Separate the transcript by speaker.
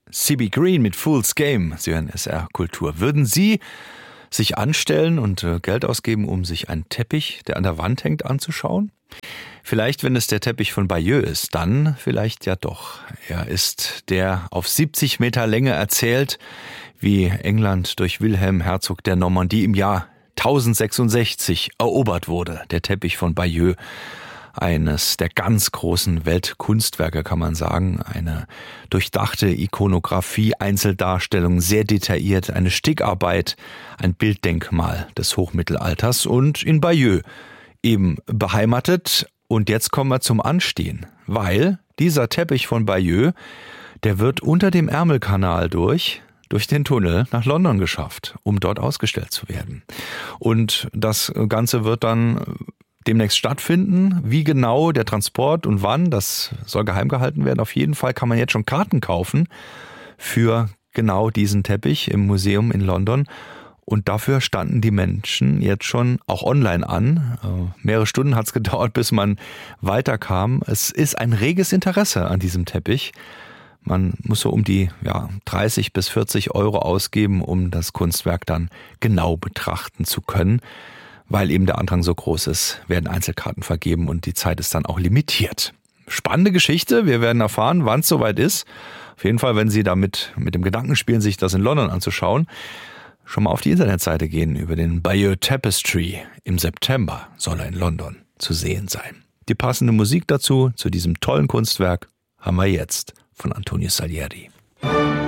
Speaker 1: C.B. Green mit Fool's Game. Sie hören SR Kultur. Würden Sie sich anstellen und Geld ausgeben, um sich einen Teppich, der an der Wand hängt, anzuschauen? Vielleicht, wenn es der Teppich von Bayeux ist, dann vielleicht ja doch. Er ist der auf 70 Meter Länge erzählt, wie England durch Wilhelm Herzog der Normandie im Jahr 1066 erobert wurde. Der Teppich von Bayeux. Eines der ganz großen Weltkunstwerke, kann man sagen. Eine durchdachte Ikonografie, Einzeldarstellung, sehr detailliert, eine Stickarbeit, ein Bilddenkmal des Hochmittelalters und in Bayeux eben beheimatet. Und jetzt kommen wir zum Anstehen, weil dieser Teppich von Bayeux, der wird unter dem Ärmelkanal durch den Tunnel nach London geschafft, um dort ausgestellt zu werden. Und das Ganze wird dann demnächst stattfinden. Wie genau der Transport und wann, das soll geheim gehalten werden. Auf jeden Fall kann man jetzt schon Karten kaufen für genau diesen Teppich im Museum in London. Und dafür standen die Menschen jetzt schon auch online an. Mehrere Stunden hat es gedauert, bis man weiterkam. Es ist ein reges Interesse an diesem Teppich. Man muss so um die 30 bis 40 Euro ausgeben, um das Kunstwerk dann genau betrachten zu können. Weil eben der Andrang so groß ist, werden Einzelkarten vergeben und die Zeit ist dann auch limitiert. Spannende Geschichte, wir werden erfahren, wann es soweit ist. Auf jeden Fall, wenn Sie damit mit dem Gedanken spielen, sich das in London anzuschauen, schon mal auf die Internetseite gehen über den Bayeux Tapestry. Im September soll er in London zu sehen sein. Die passende Musik dazu, zu diesem tollen Kunstwerk, haben wir jetzt von Antonio Salieri.